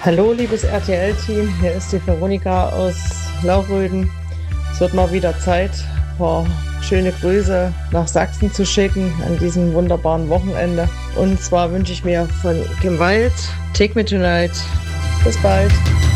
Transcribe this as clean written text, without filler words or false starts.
Hallo, liebes RTL-Team, hier ist die Veronika aus Laurröden. Es wird mal wieder Zeit, ein paar schöne Grüße nach Sachsen zu schicken an diesem wunderbaren Wochenende. Und zwar wünsche ich mir von Kim Wilde, Take Me Tonight. Bis bald.